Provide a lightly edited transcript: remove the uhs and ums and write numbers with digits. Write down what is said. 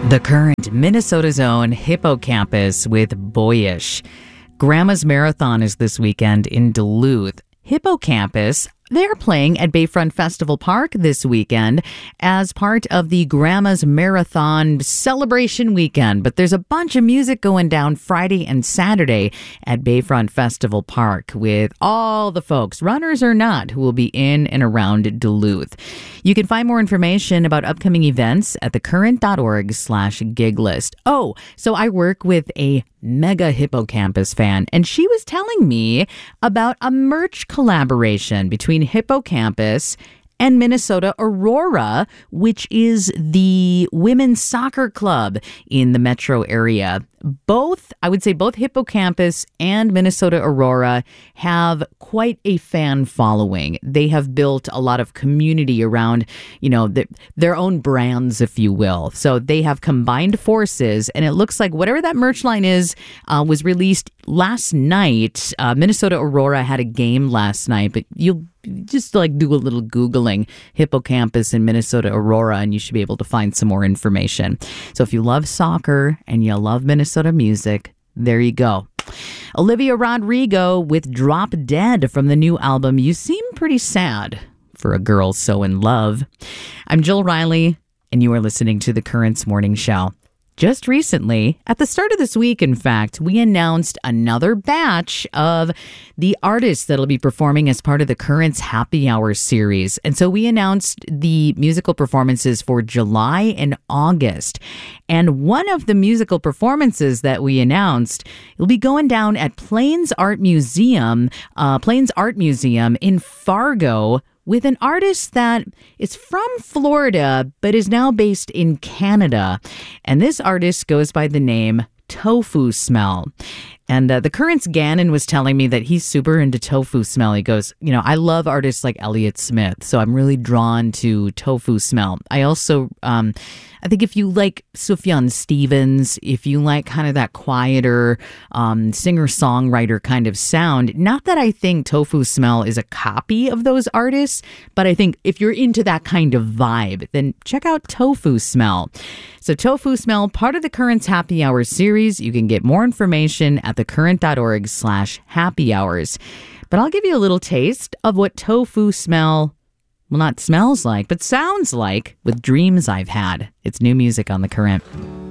The Current, Minnesota's own Hippocampus with Boyish. Grandma's Marathon is this weekend in Duluth. Hippocampus, they're playing at Bayfront Festival Park this weekend as part of the Grandma's Marathon celebration weekend. But there's a bunch of music going down Friday and Saturday at Bayfront Festival Park with all the folks, runners or not, who will be in and around Duluth. You can find more information about upcoming events at thecurrent.org/gig list. Oh, so I work with a mega Hippocampus fan, and she was telling me about a merch collaboration between Hippocampus and Minnesota Aurora, which is the women's soccer club in the metro area. I would say both Hippocampus and Minnesota Aurora have quite a fan following. They have built a lot of community around, their own brands, if you will. So they have combined forces, and it looks like whatever that merch line is was released last night. Minnesota Aurora had a game last night, but you'll just do a little Googling Hippocampus and Minnesota Aurora, and you should be able to find some more information. So if you love soccer and you love Minnesota music, there you go. Olivia Rodrigo with Drop Dead from the new album You Seem Pretty Sad for a Girl So in Love. I'm Jill Riley, and you are listening to The Current's Morning Show. Just recently, at the start of this week, in fact, we announced another batch of the artists that'll be performing as part of the Current's Happy Hour series. And so we announced the musical performances for July and August. And one of the musical performances that we announced will be going down at Plains Art Museum in Fargo, with an artist that is from Florida, but is now based in Canada. And this artist goes by the name Tofu Smell. And the Current's Gannon was telling me that he's super into Tofu Smell. He goes, I love artists like Elliott Smith, so I'm really drawn to Tofu Smell. I also, I think if you like Sufjan Stevens, if you like kind of that quieter singer-songwriter kind of sound, not that I think Tofu Smell is a copy of those artists, but I think if you're into that kind of vibe, then check out Tofu Smell. So Tofu Smell, part of the Current's Happy Hour series. You can get more information at thecurrent.org/happy hours. But I'll give you a little taste of what Tofu Smell, well, not smells like, but sounds like with Dreams I've Had. It's new music on The Current.